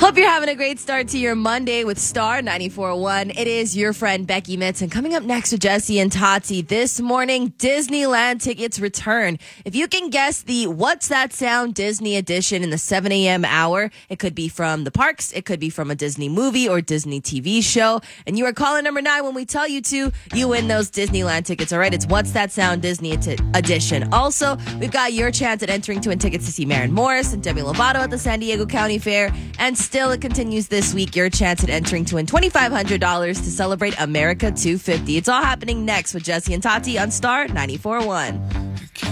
Hope you're having a great start to your Monday with Star 94.1. It is your friend Becky Mitz. And coming up next with Jesse and Tati this morning, Disneyland tickets return. If you can guess the What's That Sound Disney edition in the 7 a.m. hour, it could be from the parks, it could be from a Disney movie or Disney TV show. And you are calling number 9 when we tell you to, you win those Disneyland tickets. All right, it's What's That Sound Disney edition. Also, we've got your chance at entering to win tickets to see Maren Morris and Demi Lovato at the San Diego County Fair. And still, it continues this week. Your chance at entering to win $2,500 to celebrate America 250. It's all happening next with Jesse and Tati on Star 94.1.